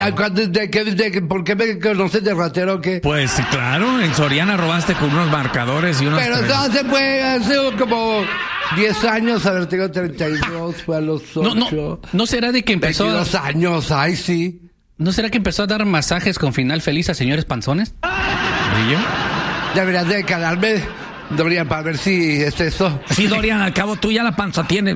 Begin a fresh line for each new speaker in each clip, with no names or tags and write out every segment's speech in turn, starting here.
¿Por qué me conoces de ratero o qué?
Pues claro, en Soriana robaste con unos marcadores y unos...
Pero eso hace como 10 años, a ver, tengo 32, fue a los 8.
¿No será de que empezó
22 años, ay sí.
¿No será que empezó a dar masajes con final feliz a señores panzones?
¿Brillo?
Deberías de calarme, Dorian, para ver si es eso.
Sí, Dorian, al cabo tú ya la panza tienes.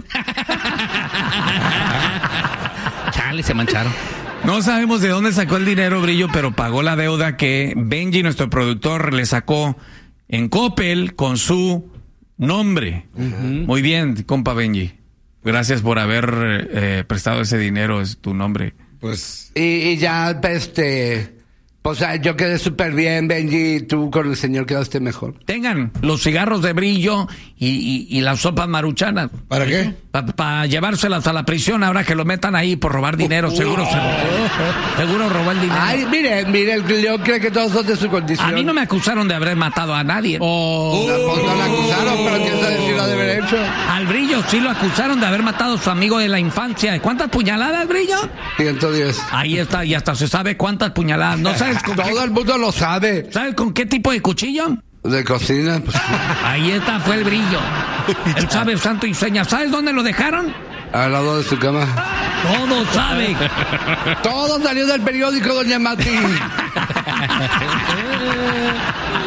Chale, se mancharon.
No sabemos de dónde sacó el dinero, Brillo, pero pagó la deuda que Benji, nuestro productor, le sacó en Coppel con su nombre. Muy bien, compa Benji. Gracias por haber prestado ese dinero, es tu nombre.
Pues... Y ya, pues yo quedé súper bien, Benji, tú con el señor quedaste mejor.
Tengan los cigarros de Brillo y las sopas maruchanas.
¿Para qué?
Para llevárselas a la prisión ahora que lo metan ahí por robar dinero. Seguro robó el dinero.
Ay, mire, el León cree que todos son de su condición.
A mí no me acusaron de haber matado a nadie.
No lo acusaron, pero quién sabe si lo ha de haber hecho.
Al Brillo sí lo acusaron de haber matado a su amigo de la infancia. ¿Cuántas puñaladas, Brillo?
110.
Ahí está, y hasta se sabe cuántas puñaladas. ¿No sabes con
Todo el mundo lo sabe.
¿Sabes con qué tipo de cuchillo?
De cocina, pues.
Ahí está, fue el Brillo. Él sabe santo y seña. ¿Sabes dónde lo dejaron?
Al lado de su cama.
Todo sabe.
Todo salió del periódico, doña Mati.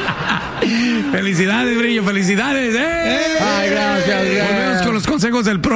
Felicidades, Brillo, felicidades.
Ay, gracias.
Volvemos con los consejos del pro.